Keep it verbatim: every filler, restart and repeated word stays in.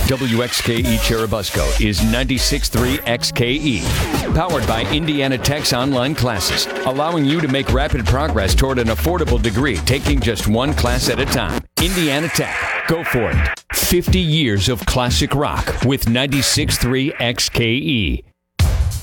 W X K E Churubusco is ninety-six point three X K E. Powered by Indiana Tech's online classes, allowing you to make rapid progress toward an affordable degree, taking just one class at a time. Indiana Tech. Go for it. fifty years of classic rock with ninety-six point three X K E.